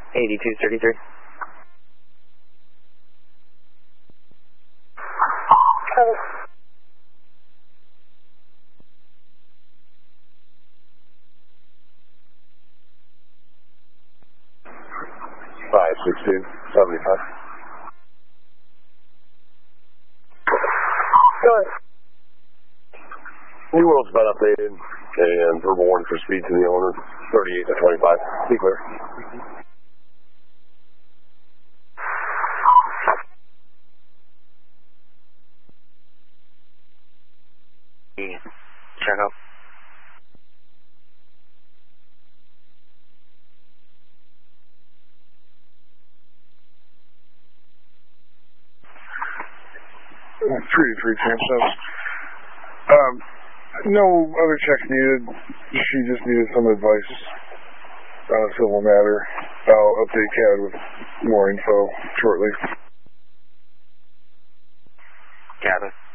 8233. Cover. 562, 75. Go ahead. New World's been updated, and verbal warning for speed to the owner, 38 to 25. Be clear. Check up. Three transfers. No other checks needed. She just needed some advice on a civil matter. I'll update CAD with more info shortly. Got it.